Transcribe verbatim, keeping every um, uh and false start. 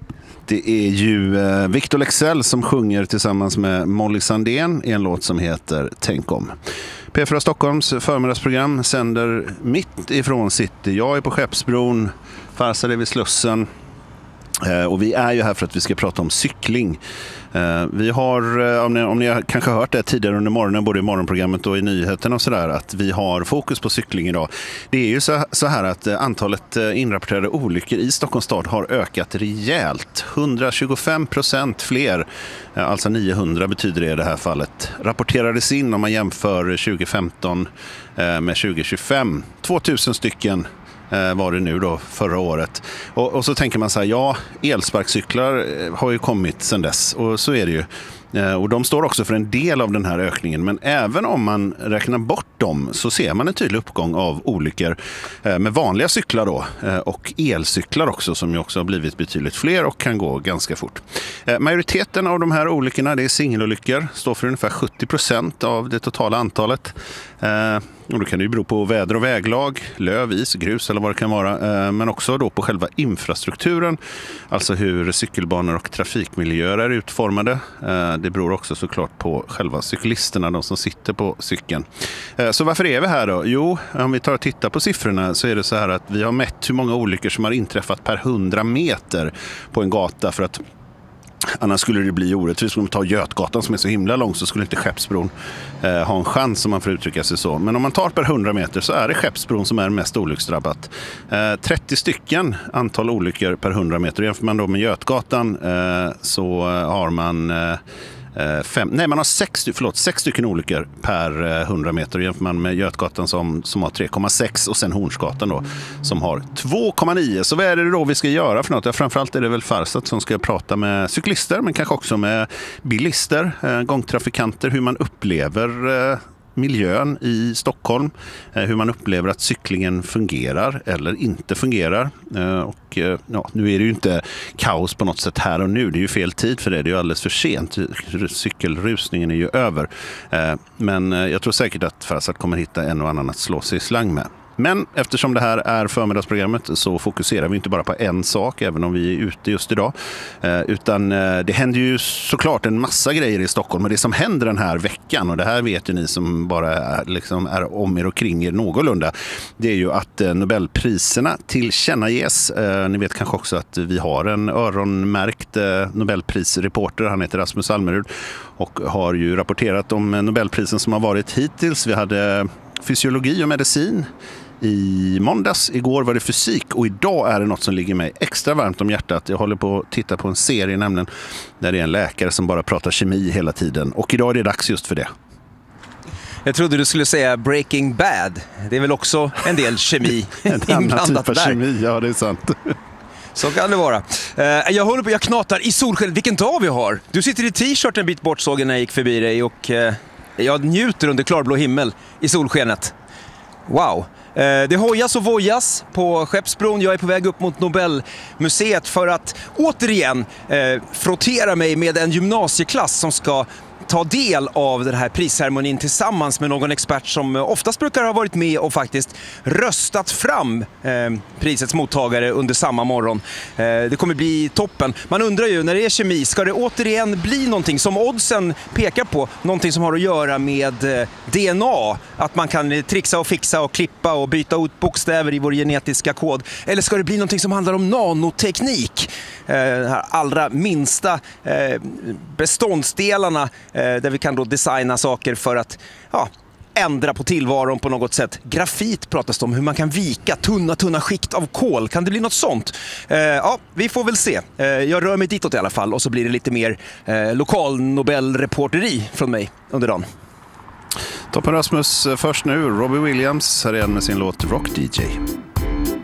Det är ju eh, Victor Leksell som sjunger tillsammans med Molly Sandén i en låt som heter Tänk om. P fyra Stockholms förmiddagsprogram sänder mitt ifrån city. Jag är på Skeppsbron, Farsad är vid Slussen. Eh, och vi är ju här för att vi ska prata om cykling. Eh, vi har, eh, om, ni, om ni har kanske hört det tidigare under morgonen, både i morgonprogrammet och i nyheterna och sådär, att vi har fokus på cykling idag. Det är ju så, så här att eh, antalet eh, inrapporterade olyckor i Stockholms stad har ökat rejält. hundratjugofem procent fler, eh, alltså niohundra betyder det i det här fallet, rapporterades in om man jämför tjugo femton eh, med tjugo tjugofem. tvåtusen stycken var det nu då förra året. Och, och så tänker man så här, ja, elsparkcyklar har ju kommit sedan dess, och så är det ju. Och de står också för en del av den här ökningen, men även om man räknar bort dem så ser man en tydlig uppgång av olyckor med vanliga cyklar då, och elcyklar också, som ju också har blivit betydligt fler och kan gå ganska fort. Majoriteten av de här olyckorna, det är singelolyckor, står för ungefär sjuttio procent av det totala antalet. Och då kan det ju bero på väder och väglag, löv, is, grus eller vad det kan vara, men också då på själva infrastrukturen, alltså hur cykelbanor och trafikmiljöer är utformade. Det beror också såklart på själva cyklisterna, de som sitter på cykeln. Så varför är vi här då? Jo, om vi tar och tittar på siffrorna så är det så här att vi har mätt hur många olyckor som har inträffat per hundra meter på en gata, för att annars skulle det bli orättvist. Om man tar Götgatan som är så himla lång så skulle inte Skeppsbron eh, ha en chans, om man får uttrycka sig så. Men om man tar per hundra meter så är det Skeppsbron som är mest olycksdrabbat. Eh, trettio stycken antal olyckor per hundra meter. Jämför man då med Götgatan eh, så har man... Eh, Fem, nej, man har sex, förlåt, sex stycken olyckor per hundra meter. Jämför man med Götgatan som, som har tre komma sex och sen Hornsgatan då som har två komma nio. Så vad är det då vi ska göra för något? Ja, framförallt är det väl Farsad som ska prata med cyklister, men kanske också med bilister, eh, gångtrafikanter, hur man upplever eh, miljön i Stockholm, hur man upplever att cyklingen fungerar eller inte fungerar. Och ja, nu är det ju inte kaos på något sätt här och nu, det är ju fel tid för det, det är ju alldeles för sent, cykelrusningen är ju över. Men jag tror säkert att Farsad kommer hitta en och annan att slå sig i slang med. Men eftersom det här är förmiddagsprogrammet så fokuserar vi inte bara på en sak, även om vi är ute just idag. Eh, utan eh, det händer ju såklart en massa grejer i Stockholm. Och det som händer den här veckan, och det här vet ju ni som bara är, liksom, är om er och kring er någorlunda, det är ju att eh, Nobelpriserna tillkännages. Eh, ni vet kanske också att vi har en öronmärkt eh, Nobelprisreporter, han heter Rasmus Almerud, och har ju rapporterat om Nobelprisen som har varit hittills. Vi hade fysiologi och medicin i måndags, igår var det fysik, och idag är det något som ligger mig extra varmt om hjärtat. Jag håller på att titta på en serie nämligen där det är en läkare som bara pratar kemi hela tiden, och idag är det dags just för det. Jag trodde du skulle säga Breaking Bad. Det är väl också en del kemi inblandat typ där. Kemi, ja, det är sant. Så kan det vara. Jag håller på, jag knatar i solskenet. Vilken dag vi har. Du sitter i t-shirt en bit bort, såg jag när jag gick förbi dig, och jag njuter under klarblå himmel i solskenet. Wow. Det hojas och vojas på Skeppsbron. Jag är på väg upp mot Nobelmuseet för att återigen eh, frottera mig med en gymnasieklass som ska ta del av den här prisceremonin tillsammans med någon expert som oftast brukar ha varit med och faktiskt röstat fram eh, prisets mottagare under samma morgon. Eh, det kommer bli toppen. Man undrar ju, när det är kemi, ska det återigen bli någonting som oddsen pekar på, någonting som har att göra med eh, D N A, att man kan trixa och fixa och klippa och byta ut bokstäver i vår genetiska kod, eller ska det bli någonting som handlar om nanoteknik, eh, de här allra minsta eh, beståndsdelarna, där vi kan då designa saker för att ja, ändra på tillvaron på något sätt. Grafit pratas det om, hur man kan vika tunna, tunna skikt av kol. Kan det bli något sånt? Eh, ja, vi får väl se. Eh, jag rör mig ditåt i alla fall, och så blir det lite mer eh, lokal Nobelreporteri från mig under dagen. Toppen Rasmus, först nu Robbie Williams här igen med sin låt Rock D J.